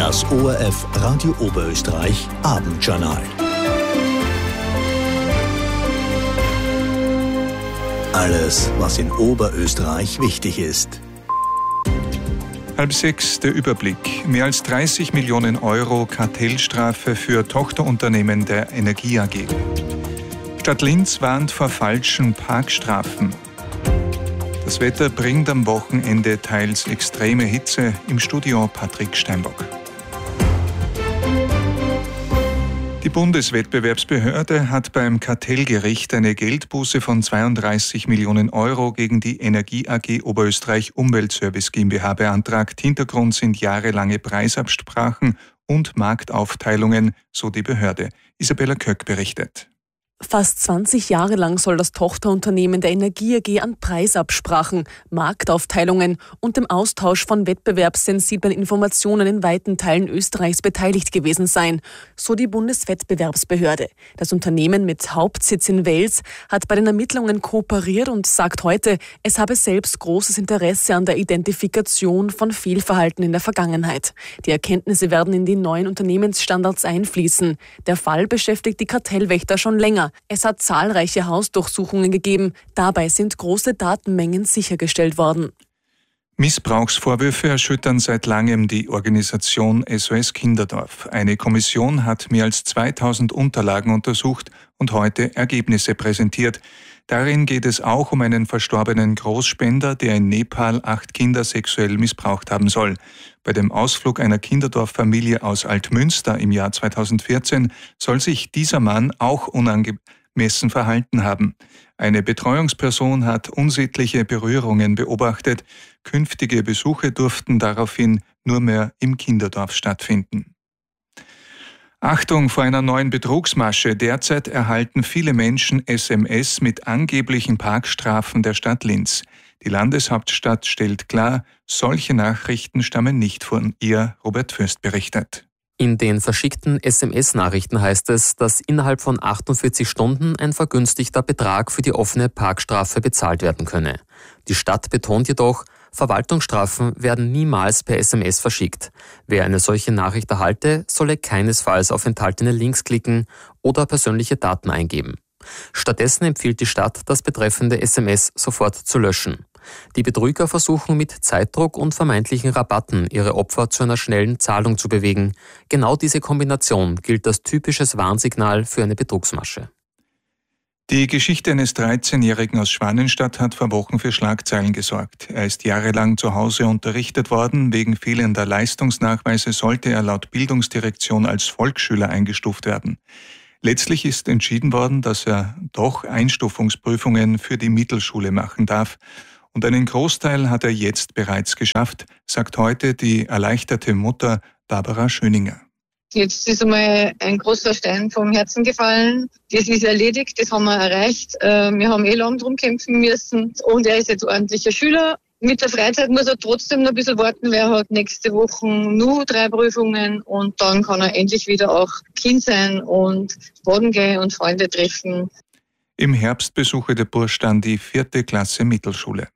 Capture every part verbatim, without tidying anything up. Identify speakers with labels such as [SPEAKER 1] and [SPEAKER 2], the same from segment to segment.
[SPEAKER 1] Das O R F Radio Oberösterreich Abendjournal. Alles, was in Oberösterreich wichtig ist.
[SPEAKER 2] Halb sechs, der Überblick. Mehr als dreißig Millionen Euro Kartellstrafe für Tochterunternehmen der Energie A G. Stadt Linz warnt vor falschen Parkstrafen. Das Wetter bringt am Wochenende teils extreme Hitze. Im Studio Patrick Steinbock. Die Bundeswettbewerbsbehörde hat beim Kartellgericht eine Geldbuße von zweiunddreißig Millionen Euro gegen die Energie A G Oberösterreich Umweltservice GmbH beantragt. Hintergrund sind jahrelange Preisabsprachen und Marktaufteilungen, so die Behörde. Isabella Köck berichtet.
[SPEAKER 3] Fast zwanzig Jahre lang soll das Tochterunternehmen der Energie A G an Preisabsprachen, Marktaufteilungen und dem Austausch von wettbewerbssensiblen Informationen in weiten Teilen Österreichs beteiligt gewesen sein, so die Bundeswettbewerbsbehörde. Das Unternehmen mit Hauptsitz in Wels hat bei den Ermittlungen kooperiert und sagt heute, es habe selbst großes Interesse an der Identifikation von Fehlverhalten in der Vergangenheit. Die Erkenntnisse werden in die neuen Unternehmensstandards einfließen. Der Fall beschäftigt die Kartellwächter schon länger. Es hat zahlreiche Hausdurchsuchungen gegeben. Dabei sind große Datenmengen sichergestellt worden.
[SPEAKER 2] Missbrauchsvorwürfe erschüttern seit langem die Organisation S O S Kinderdorf. Eine Kommission hat mehr als zweitausend Unterlagen untersucht und heute Ergebnisse präsentiert. Darin geht es auch um einen verstorbenen Großspender, der in Nepal acht Kinder sexuell missbraucht haben soll. Bei dem Ausflug einer Kinderdorffamilie aus Altmünster im Jahr zweitausendvierzehn soll sich dieser Mann auch unangemessen verhalten haben. Eine Betreuungsperson hat unsittliche Berührungen beobachtet. Künftige Besuche durften daraufhin nur mehr im Kinderdorf stattfinden. Achtung vor einer neuen Betrugsmasche. Derzeit erhalten viele Menschen S M S mit angeblichen Parkstrafen der Stadt Linz. Die Landeshauptstadt stellt klar, solche Nachrichten stammen nicht von ihr, Robert Fürst berichtet.
[SPEAKER 4] In den verschickten S M S-Nachrichten heißt es, dass innerhalb von achtundvierzig Stunden ein vergünstigter Betrag für die offene Parkstrafe bezahlt werden könne. Die Stadt betont jedoch, Verwaltungsstrafen werden niemals per S M S verschickt. Wer eine solche Nachricht erhalte, solle keinesfalls auf enthaltene Links klicken oder persönliche Daten eingeben. Stattdessen empfiehlt die Stadt, das betreffende S M S sofort zu löschen. Die Betrüger versuchen mit Zeitdruck und vermeintlichen Rabatten ihre Opfer zu einer schnellen Zahlung zu bewegen. Genau diese Kombination gilt als typisches Warnsignal für eine Betrugsmasche.
[SPEAKER 2] Die Geschichte eines dreizehnjährigen aus Schwanenstadt hat vor Wochen für Schlagzeilen gesorgt. Er ist jahrelang zu Hause unterrichtet worden. Wegen fehlender Leistungsnachweise sollte er laut Bildungsdirektion als Volksschüler eingestuft werden. Letztlich ist entschieden worden, dass er doch Einstufungsprüfungen für die Mittelschule machen darf. Und einen Großteil hat er jetzt bereits geschafft, sagt heute die erleichterte Mutter Barbara Schöninger.
[SPEAKER 5] Jetzt ist einmal ein großer Stein vom Herzen gefallen. Das ist erledigt, das haben wir erreicht. Wir haben eh lang drum kämpfen müssen und er ist jetzt ordentlicher Schüler. Mit der Freizeit muss er trotzdem noch ein bisschen warten, weil er hat nächste Woche nur drei Prüfungen und dann kann er endlich wieder auch Kind sein und baden gehen und Freunde treffen.
[SPEAKER 2] Im Herbst besuche der Bursch dann die vierte Klasse Mittelschule.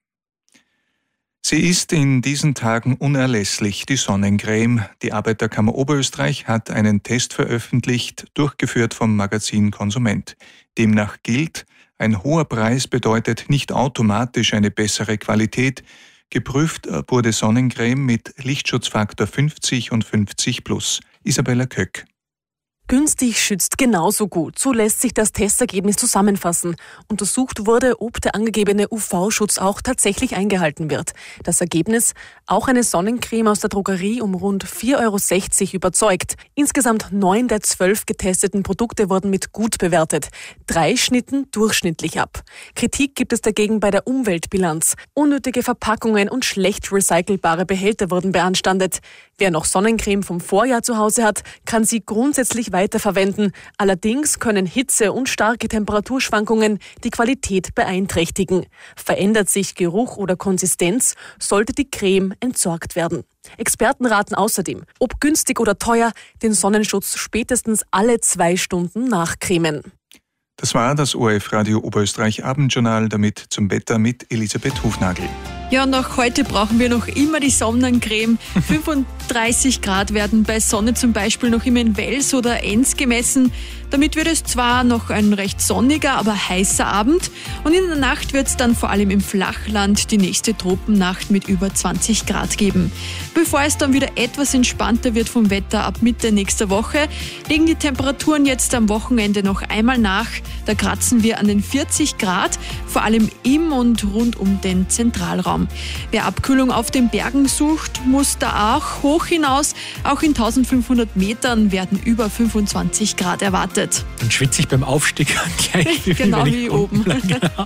[SPEAKER 2] Sie ist in diesen Tagen unerlässlich, die Sonnencreme. Die Arbeiterkammer Oberösterreich hat einen Test veröffentlicht, durchgeführt vom Magazin Konsument. Demnach gilt, ein hoher Preis bedeutet nicht automatisch eine bessere Qualität. Geprüft wurde Sonnencreme mit Lichtschutzfaktor fünfzig und fünfzig plus. Isabella Köck.
[SPEAKER 3] Günstig schützt genauso gut. So lässt sich das Testergebnis zusammenfassen. Untersucht wurde, ob der angegebene U V-Schutz auch tatsächlich eingehalten wird. Das Ergebnis? Auch eine Sonnencreme aus der Drogerie um rund vier Euro sechzig überzeugt. Insgesamt neun der zwölf getesteten Produkte wurden mit gut bewertet. Drei schnitten durchschnittlich ab. Kritik gibt es dagegen bei der Umweltbilanz. Unnötige Verpackungen und schlecht recycelbare Behälter wurden beanstandet. Wer noch Sonnencreme vom Vorjahr zu Hause hat, kann sie grundsätzlich weiterverwenden. Allerdings können Hitze und starke Temperaturschwankungen die Qualität beeinträchtigen. Verändert sich Geruch oder Konsistenz, sollte die Creme entsorgt werden. Experten raten außerdem, ob günstig oder teuer, den Sonnenschutz spätestens alle zwei Stunden nachcremen.
[SPEAKER 2] Das war das O R F-Radio Oberösterreich Abendjournal, damit zum Wetter mit Elisabeth Hufnagel.
[SPEAKER 6] Ja, und auch heute brauchen wir noch immer die Sonnencreme. fünfunddreißig Grad werden bei Sonne zum Beispiel noch immer in Wels oder Enns gemessen. Damit wird es zwar noch ein recht sonniger, aber heißer Abend. Und in der Nacht wird es dann vor allem im Flachland die nächste Tropennacht mit über zwanzig Grad geben. Bevor es dann wieder etwas entspannter wird vom Wetter ab Mitte nächster Woche, legen die Temperaturen jetzt am Wochenende noch einmal nach. Da kratzen wir an den vierzig Grad, vor allem im und rund um den Zentralraum. Wer Abkühlung auf den Bergen sucht, muss da auch hoch hinaus. Auch in eintausendfünfhundert Metern werden über fünfundzwanzig Grad erwartet.
[SPEAKER 7] Dann schwitze ich beim Aufstieg gleich wie
[SPEAKER 6] genau
[SPEAKER 7] wenn
[SPEAKER 6] wie
[SPEAKER 7] ich
[SPEAKER 6] oben.
[SPEAKER 7] Genau.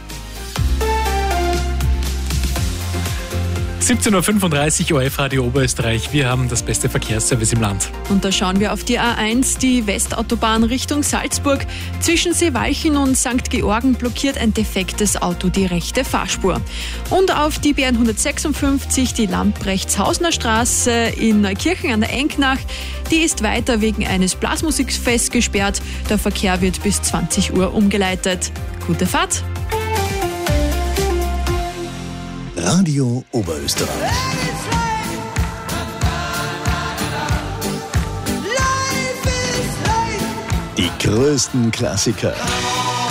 [SPEAKER 7] siebzehn Uhr fünfunddreißig O R F-Radio Oberösterreich. Wir haben das beste Verkehrsservice im Land.
[SPEAKER 6] Und da schauen wir auf die A eins, die Westautobahn Richtung Salzburg. Zwischen Seewalchen und Sankt Georgen blockiert ein defektes Auto die rechte Fahrspur. Und auf die B hundertsechsundfünfzig, die Lamprechtshausener Straße in Neukirchen an der Enknach. Die ist weiter wegen eines Blasmusikfests gesperrt. Der Verkehr wird bis zwanzig Uhr umgeleitet. Gute Fahrt!
[SPEAKER 1] Radio Oberösterreich. Die größten Klassiker